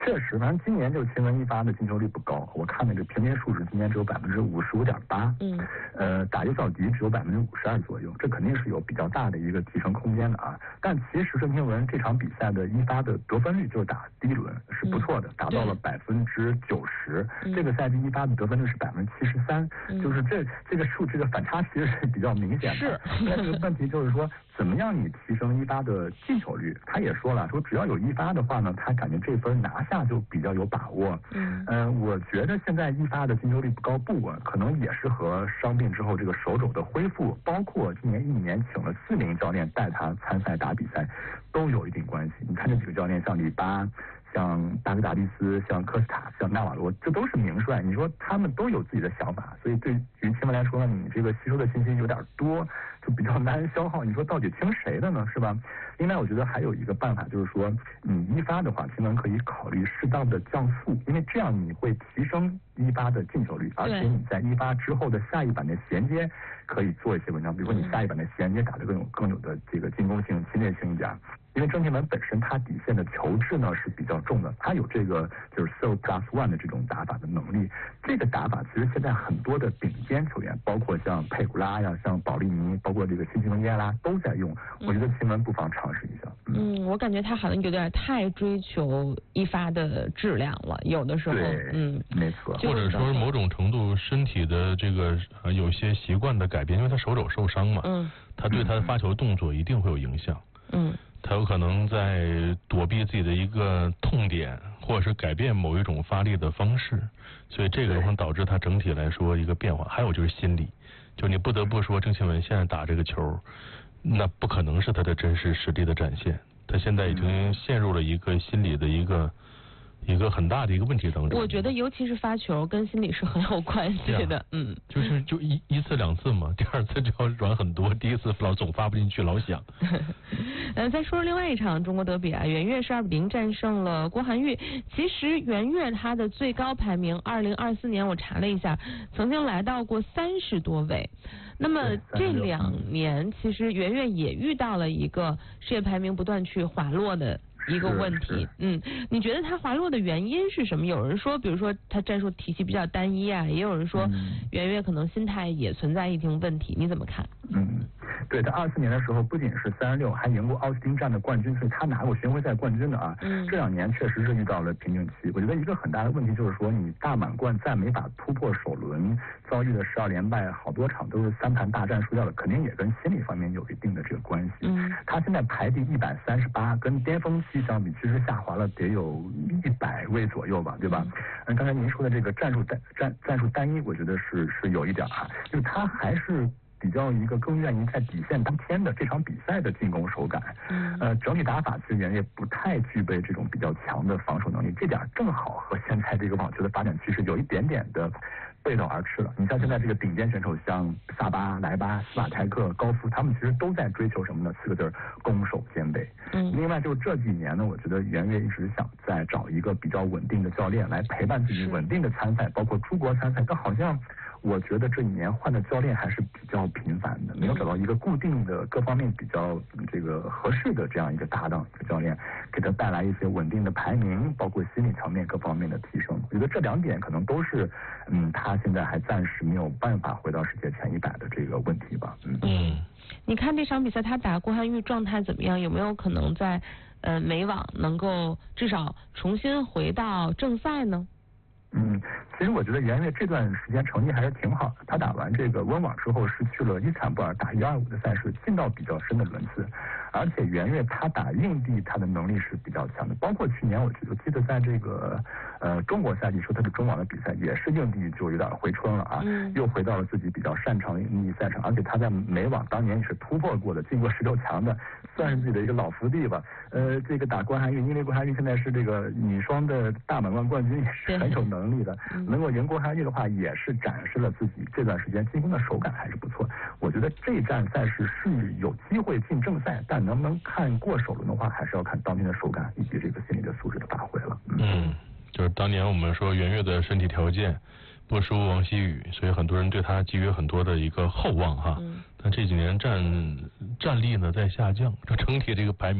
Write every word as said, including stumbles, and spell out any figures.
确实，反正今年这个秦雯一发的进球率不高，我看那个平均数值今年只有百分之五十五点八，嗯，呃，打尤小迪只有百分之五十二左右，这肯定是有比较大的一个提升空间的啊。但其实孙兴文这场比赛的一发的得分率就是打第一轮是不错的，嗯、达到了百分之九十。这个赛季一发的得分率是百分之七十三，就是这这个数这个反差其实是比较明显的。 是， 但这个问题就是说，怎么样你提升一发的进球率？他也说了，说只要有一发的话呢，他感觉这分拿下就比较有把握。嗯，呃，我觉得现在一发的进球率不高不稳，可能也是和伤病之后这个手肘的恢复，包括今年一年请了四名教练带他参赛打比赛，都有一定关系。你看这几个教练，像里巴。像达格达利斯、像科斯塔、像纳瓦罗，这都是名帅。你说他们都有自己的想法，所以对于秦雯来说呢，你这个吸收的信息有点多，就比较难消耗。你说到底听谁的呢？是吧？另外，我觉得还有一个办法，就是说你一发的话，秦雯可以考虑适当的降速，因为这样你会提升一发的进球率，而且你在一发之后的下一板的衔接可以做一些文章，比如说你下一板的衔接打得更有更有的这个进攻性、侵略性一点。因为郑钦文本身他底线的球质呢是比较重的，他有这个就是 serve plus one 的这种打法的能力。这个打法其实现在很多的顶尖球员，包括像佩古拉呀、像保利尼，包括这个辛吉蒙耶拉都在用。我觉得钦文不妨尝试一下。 嗯, 嗯，我感觉他好像有点太追求一发的质量了，有的时候。 对，嗯，没错。 或者说某种程度身体的这个呃有些习惯的改变，因为他手肘受伤嘛，嗯，他对他的发球动作一定会有影响。嗯。他有可能在躲避自己的一个痛点，或者是改变某一种发力的方式，所以这个可能导致他整体来说一个变化。还有就是心理，就你不得不说郑钦文现在打这个球，那不可能是他的真实实力的展现，他现在已经陷入了一个心理的一个一个很大的一个问题当中。 我觉得尤其是发球跟心理是很有关系的。嗯， 就是就一一次两次嘛，第二次就要软很多，第一次老总发不进去老想。 呃，再说另外一场中国德比啊，袁岳是二比零战胜了郭涵玉。其实袁岳他的最高排名二零二四年我查了一下，曾经来到过三十多位。那么这两年其实袁岳也遇到了一个世界排名不断去滑落的一个问题。嗯，你觉得他滑落的原因是什么？有人说比如说他战术体系比较单一啊，也有人说袁岳可能心态也存在一定问题，你怎么看？ 嗯，对，他二四年的时候不仅是三十六，还赢过奥斯汀站的冠军，所以他拿过巡回赛冠军的啊。嗯，这两年确实是遇到了瓶颈期。我觉得一个很大的问题就是说，你大满贯再没法突破首轮，遭遇的十二连败，好多场都是三盘大战输掉了，肯定也跟心理方面有一定的这个关系。嗯，他现在排第一百三十八，跟巅峰期相比，其实下滑了得有一百位左右吧，对吧？嗯，刚才您说的这个战术单战战术单一，我觉得是是有一点啊，就是他还是比较一个更愿意在底线当天的这场比赛的进攻手感。嗯，呃，整体打法其实袁岳不太具备这种比较强的防守能力，这点正好和现在这个网球的发展趋势有一点点的背道而驰了。你像现在这个顶尖选手，像萨巴、莱巴、斯瓦泰克、高夫，他们其实都在追求什么呢？四个字：攻守兼备。嗯，另外就这几年呢，我觉得袁岳一直想再找一个比较稳定的教练来陪伴自己稳定的参赛，包括出国参赛，但好像我觉得这一年换的教练还是比较频繁的，没有找到一个固定的各方面比较这个合适的这样一个搭档一个教练，给他带来一些稳定的排名，包括心理层面各方面的提升。我觉得这两点可能都是嗯他现在还暂时没有办法回到世界前一百的这个问题吧。嗯， 嗯，你看这场比赛他打郭涵玉状态怎么样？有没有可能在呃美网能够至少重新回到正赛呢？ 嗯，其实我觉得袁岳这段时间成绩还是挺好的。他打完这个温网之后，是去了伊斯坦布尔打一二五的赛事，进到比较深的轮次。而且袁岳他打硬地，他的能力是比较强的。包括去年我我记得在这个呃中国赛季说他的中网的比赛，也是硬地就有点回春了啊，嗯、又回到了自己比较擅长的硬地赛场。而且他在美网当年也是突破过的，进过十六强的，算是自己的一个老福地吧。呃，这个打郭涵玉，因为郭涵玉现在是这个女双的大满贯冠军，也是很有能力的。能够赢郭涵玉的话，也是展示了自己这段时间进攻的手感还是不错。我觉得这站赛事是有机会进正赛，但能不能看过首轮的话，还是要看当天的手感以及这个心理的素质的发挥了。嗯， 嗯就是当年我们说袁岳的身体条件不输王希雨，所以很多人对他寄予很多的一个厚望哈。嗯、但这几年战战力呢在下降，这整体这个排名。